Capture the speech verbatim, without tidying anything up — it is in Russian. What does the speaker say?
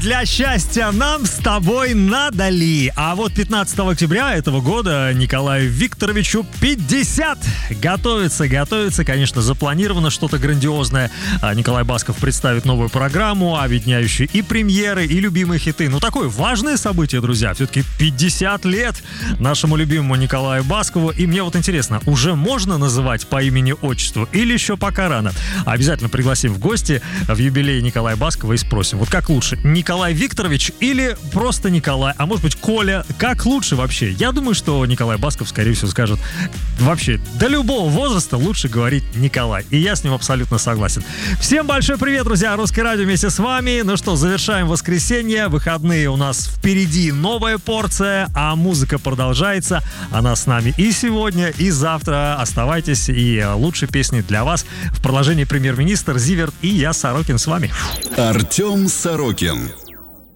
для счастья нам с тобой надо ли? А вот пятнадцатого октября этого года Николаю Викторовичу пятьдесят. Готовится, готовится, конечно, запланировано что-то грандиозное. Николай Басков представит новую программу, объединяющую и премьеры, и любимые хиты. Ну, такое важное событие, друзья. Все-таки пятьдесят лет нашему любимому Николаю Баскову. И мне вот интересно, уже можно называть по имени-отчеству или еще пока рано? Обязательно пригласим в гости в юбилей Николая Баскова и спросим, вот как лучше, Николай Викторович или просто Николай, а может быть Коля, как лучше вообще? Я думаю, что Николай Басков, скорее всего, скажет, вообще, до любого возраста лучше говорить Николай, и я с ним абсолютно согласен. Всем большой привет, друзья, Русское радио вместе с вами. Ну что, завершаем воскресенье, выходные у нас впереди новая порция, а музыка продолжается, она с нами и сегодня, и завтра. Оставайтесь, и лучшие песни для вас в продолжении премьер-министр Зиверт и я, Сорокин, с вами. Артем Сорокин.